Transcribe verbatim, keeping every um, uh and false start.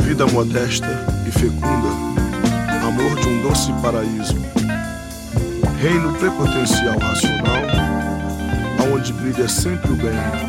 Vida modesta e fecunda, amor de um doce paraíso, reino prepotencial racional, aonde brilha sempre o bem,